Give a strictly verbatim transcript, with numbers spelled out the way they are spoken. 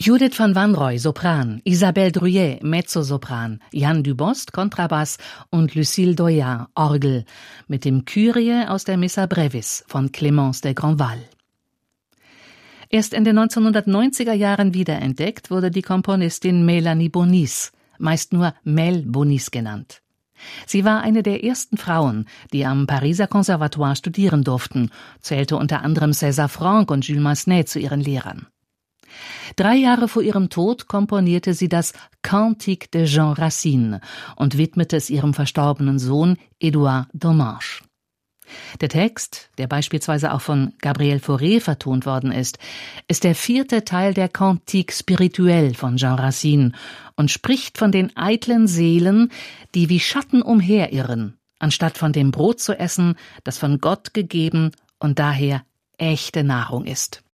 Judith van Wanrooy, Sopran, Isabelle Druyet, Mezzosopran, Jan Dubost, Kontrabass und Lucille Doyen, Orgel, mit dem Kyrie aus der Missa Brevis von Clémence de Grandval. Erst in den neunzehnhundertneunziger Jahren wiederentdeckt wurde die Komponistin Mélanie Bonis, meist nur Mel Bonis genannt. Sie war eine der ersten Frauen, die am Pariser Conservatoire studieren durften, zählte unter anderem César Franck und Jules Massenet zu ihren Lehrern. Drei Jahre vor ihrem Tod komponierte sie das Cantique de Jean Racine und widmete es ihrem verstorbenen Sohn Édouard Domange. Der Text, der beispielsweise auch von Gabriel Fauré vertont worden ist, ist der vierte Teil der Cantique spirituelle von Jean Racine und spricht von den eitlen Seelen, die wie Schatten umherirren, anstatt von dem Brot zu essen, das von Gott gegeben und daher echte Nahrung ist.